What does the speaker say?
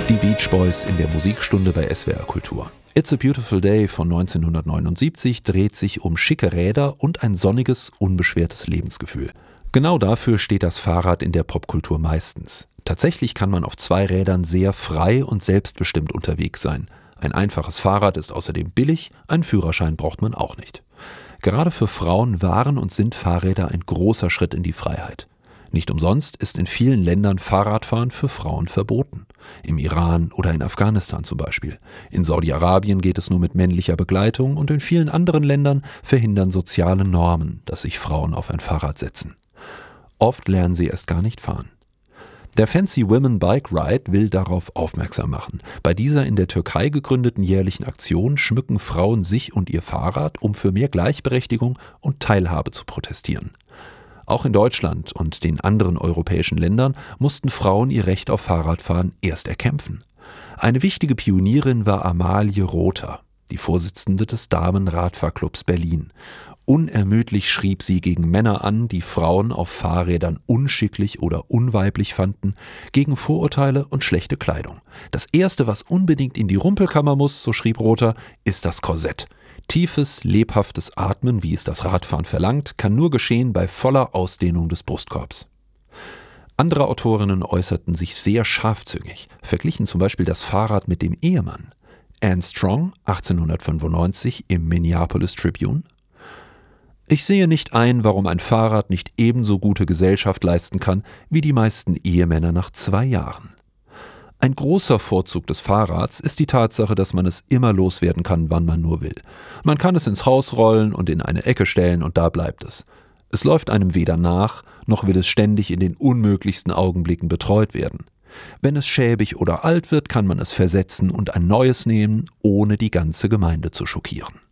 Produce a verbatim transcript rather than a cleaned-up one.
Die Beach Boys in der Musikstunde bei S W R Kultur. It's a Beautiful Day von neunzehnhundertneunundsiebzig dreht sich um schicke Räder und ein sonniges, unbeschwertes Lebensgefühl. Genau dafür steht das Fahrrad in der Popkultur meistens. Tatsächlich kann man auf zwei Rädern sehr frei und selbstbestimmt unterwegs sein. Ein einfaches Fahrrad ist außerdem billig, einen Führerschein braucht man auch nicht. Gerade für Frauen waren und sind Fahrräder ein großer Schritt in die Freiheit. Nicht umsonst ist in vielen Ländern Fahrradfahren für Frauen verboten. Im Iran oder in Afghanistan zum Beispiel. In Saudi-Arabien geht es nur mit männlicher Begleitung und in vielen anderen Ländern verhindern soziale Normen, dass sich Frauen auf ein Fahrrad setzen. Oft lernen sie erst gar nicht fahren. Der Fancy Women Bike Ride will darauf aufmerksam machen. Bei dieser in der Türkei gegründeten jährlichen Aktion schmücken Frauen sich und ihr Fahrrad, um für mehr Gleichberechtigung und Teilhabe zu protestieren. Auch in Deutschland und den anderen europäischen Ländern mussten Frauen ihr Recht auf Fahrradfahren erst erkämpfen. Eine wichtige Pionierin war Amalie Rother, die Vorsitzende des Damenradfahrclubs Berlin. Unermüdlich schrieb sie gegen Männer an, die Frauen auf Fahrrädern unschicklich oder unweiblich fanden, gegen Vorurteile und schlechte Kleidung. Das Erste, was unbedingt in die Rumpelkammer muss, so schrieb Rother, ist das Korsett. Tiefes, lebhaftes Atmen, wie es das Radfahren verlangt, kann nur geschehen bei voller Ausdehnung des Brustkorbs. Andere Autorinnen äußerten sich sehr scharfzüngig, verglichen zum Beispiel das Fahrrad mit dem Ehemann. Anne Strong, achtzehnhundertfünfundneunzig im Minneapolis Tribune: Ich sehe nicht ein, warum ein Fahrrad nicht ebenso gute Gesellschaft leisten kann wie die meisten Ehemänner nach zwei Jahren. Ein großer Vorzug des Fahrrads ist die Tatsache, dass man es immer loswerden kann, wann man nur will. Man kann es ins Haus rollen und in eine Ecke stellen und da bleibt es. Es läuft einem weder nach, noch will es ständig in den unmöglichsten Augenblicken betreut werden. Wenn es schäbig oder alt wird, kann man es versetzen und ein neues nehmen, ohne die ganze Gemeinde zu schockieren.